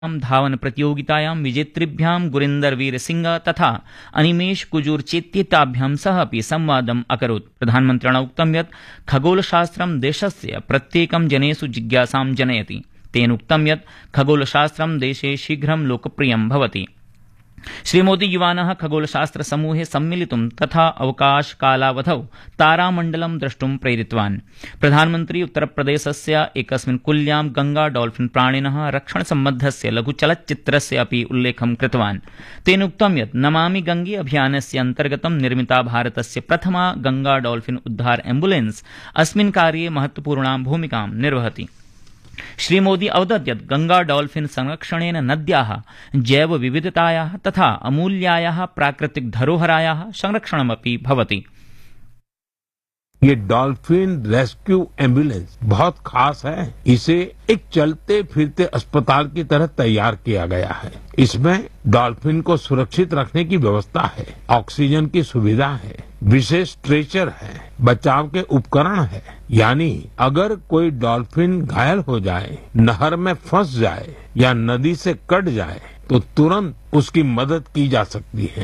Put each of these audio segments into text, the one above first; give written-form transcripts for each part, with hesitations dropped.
धावन प्रतियोगितायां विजेतृभ्यां गुरिन्दर वीर सिंह तथा अनिमेष कुजूर चेत्येताभ्यां सह अपि संवादम् अकरोत्। प्रधानमन्त्रिणा उक्तं यत् खगोलशास्त्रं देशस्य प्रत्येकं जनेषु जिज्ञासां जनयति। तेन उक्तं यत् खगोलशास्त्रं देशे शीघ्रं लोकप्रियं भवति। श्रीमोदी युवानः खगोलशास्त्र समूहे सम्मिलितुं तथा अवकाशकालावधौ तारामण्डलं द्रष्टुं प्रेरितवान्। प्रधानमन्त्री उत्तरप्रदेशस्य एकस्मिन् कुल्यां गंगा डॉल्फिन प्राणिनः रक्षणसम्बद्धस्य लघुचलच्चित्रस्य अपि उल्लेखं कृतवान्। तेन उक्तं यत् नमामि गंगे अभियानस्य अन्तर्गतं निर्मिता भारतस्य प्रथमा गंगा डॉल्फिन उद्धार एम्बुलेन्स अस्मिन् कार्ये महत्वपूर्णां भूमिकां निर्वहति। श्रीमोदी अवदत् यत् गंगा डॉल्फिन संरक्षणेन नद्याः जैव विविधतायाः तथा अमूल्यायाः प्राकृतिक धरोहरायाः संरक्षणमपि भवति। ये डॉल्फिन रेस्क्यू एम्बुलेंस बहुत खास है। इसे एक चलते फिरते अस्पताल की तरह तैयार किया गया है। इसमें डॉल्फिन को सुरक्षित रखने की व्यवस्था है, ऑक्सीजन की सुविधा है, विशेष स्ट्रेचर है, बचाव के उपकरण है। यानी अगर कोई डॉल्फिन घायल हो जाए, नहर में फंस जाए या नदी से कट जाए तो तुरंत उसकी मदद की जा सकती है।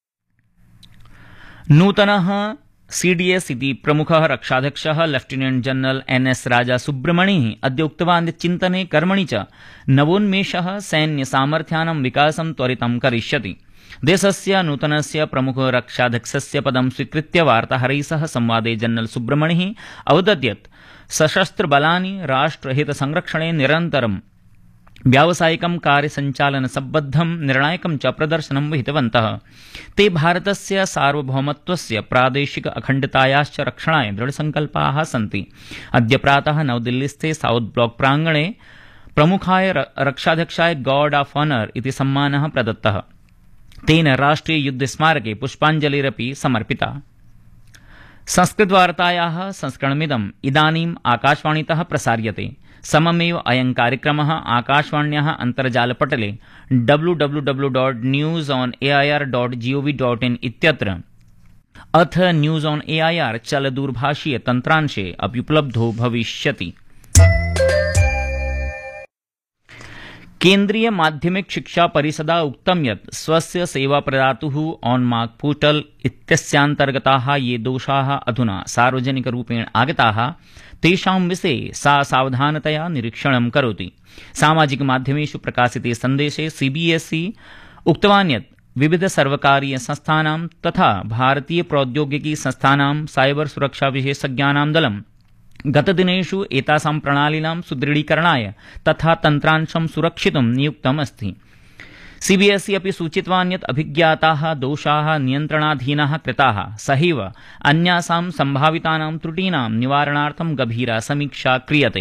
नूतनः सीडीएस इति प्रमुखः रक्षाध्यक्षः लेफ्टिनेंट जनरल एनएस राजा सुब्रमणिः अद्य उक्तवान् यत् चिन्तने कर्मणि च नवोन्मेषः सैन्यसामर्थ्यानां विकासं त्वरितं करिष्यति। देशस्य नूतनस्य प्रमुखरक्षाध्यक्षस्य पदं स्वीकृत्य वार्ताहरैः सह संवादे जनरल सुब्रमणिः अवदत् यत् सशस्त्रबलानि राष्ट्रहितसंरक्षणे निरन्तरं व्यावसायिकं कार्यसञ्चालनसम्बद्धं निर्णायकं च प्रदर्शनं विहितवन्तः। ते भारतस्य सार्वभौमत्वस्य प्रादेशिक अखण्डतायाश्च रक्षणाय दृढसङ्कल्पाः सन्ति। अद्य प्रातः नवदिल्लीस्थे साउथ ब्लॉक प्राङ्गणे प्रमुखाय रक्षाध्यक्षाय गार्ड ऑफ ऑनर इति सम्मानः प्रदत्तः। तेन राष्ट्रिय युद्ध स्मारके पुष्पाञ्जलिरपि समर्पिता। संस्कृतवार्तायाः संस्करणमिदम् इदानीम् आकाशवाणीतः प्रसार्यते। सममेव अयं कार्यक्रमः आकाशवाण्याः अन्तर्जालपटले www.newsonair.gov.in इत्यत्र अथ न्यूज ऑन एआईआर चलदूरभाषीय तन्त्रांशे अपि उपलब्धो भविष्यति। केन्द्रीय माध्यमिक शिक्षा परिषदा उक्तं यत् स्वस्य सेवाप्रदातुः ऑनमार्क पोर्टल इत्यस्यान्तर्गताः ये दोषाः अधुना सार्वजनिकरूपेण आगताः तेषां विषये सा सावधानतया निरीक्षणं करोति। सामाजिकमाध्यमेषु प्रकाशिते सन्देशे सीबीएसई उक्तवान् यत् विविध सर्वकारीय संस्थानां तथा भारतीय प्रौद्योगिकी संस्थानां साइबर सुरक्षा विशेषज्ञानां दलं गतदिनेषु एतासां प्रणालीनां सुदृढीकरणाय तथा तन्त्रांशं सुरक्षितुं नियुक्तम् अस्ति। सीबीएसई अपि सूचितवान् यत् अभिज्ञाताः दोषाः नियन्त्रणाधीनाः कृताः, सहैव अन्यासां सम्भावितानां त्रुटीनां निवारणार्थं गभीरा समीक्षा क्रियते।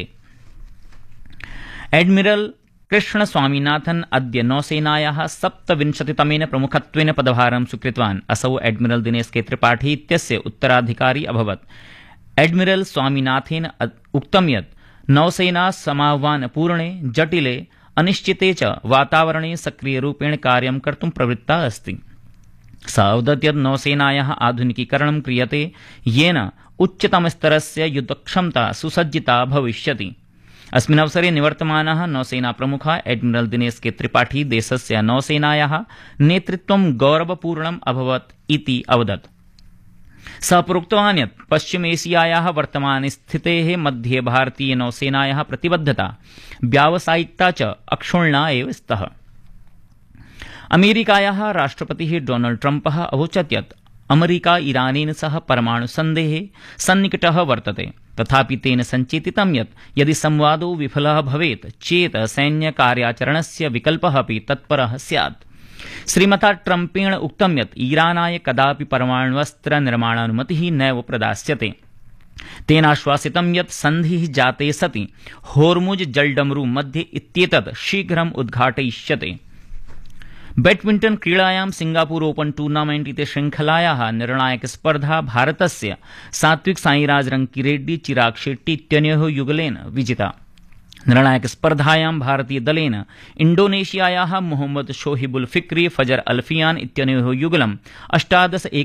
एडमिरल कृष्णस्वामीनाथन अद्य नौसेनायाः 27तमेन प्रमुखत्वेन पदभारं स्वीकृतवान्। असौ एडमिरल दिनेश के त्रिपाठी इत्यस्य उत्तराधिकारी अभवत्। एडमिरल स्वामीनाथेन उक्तं यत् नौसेना समाह्वानपूर्णे, जटिले, अनिश्चिते च वातावरणे सक्रियरूपेण कार्यं कर्तुं प्रवृत्ता अस्ति। स अवदत् यत् नौसेनायाः आधुनिकीकरणं क्रियते, येन उच्चतमस्तरस्य युद्धक्षमता सुसज्जिता भविष्यति। अस्मिन् अवसरे निवर्तमानः नौसेना प्रमुखः एडमिरल दिनेश के त्रिपाठी देशस्य नौसेनायाः नेतृत्वं गौरवपूर्णम् अभवत् इति अवदत्। सः प्रोक्तवान् यत् पश्चिम एशियायाः वर्तमानस्थितेः मध्ये भारतीय नौसेनायाः प्रतिबद्धता, व्यावसायिकता च अक्षुण्णा एव स्तः। अमेरिकायाः राष्ट्रपतिः डोनाल्ड ट्रम्पः अवोचत् यत् अमेरिका ईरानेन सह परमाणुसन्धेः सन्निकटः वर्तते। तथापि तेन सञ्चेतितं यत् यदि संवादो विफलः भवेत् चेत् सैन्यकार्याचरणस्य विकल्पः अपि तत्परः स्यात्। श्रीमता ट्रम्पेण उक्तं यत् ईरानाय कदापि परमाण्वस्त्र निर्माणानुमतिः नैव प्रदास्यते। तेनाश्वासितं यत् सन्धिः जाते सति होर्मुज जलडमरू मध्ये इत्येतत् शीघ्रम् उद्घाटयिष्यते। बैडमिण्टन क्रीडायां सिंगापुर ओपन टूर्नामेंट इति श्रृंखलायाः निर्णायकस्पर्धा भारतस्य सात्विक साईराज रंकीरेड्डी चिराग शेट्टी इत्यनयोः युगलेन विजिता। निर्णायकस्पर्धायां भारतीयदलेन इंडोनेशियायाः मोहम्मद शोहिबुल फिक्री फजर अल्फियान इत्यनयोः युगलम्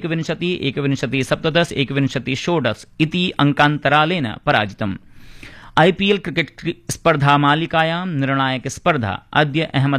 18-21, 21-17, 21-16 इति अंकान्तरालेन पराजितम्। IPL क्रिकेट स्पर्धा मालिकायां निर्णायक स्पर्धा अद्य अहमदाबाद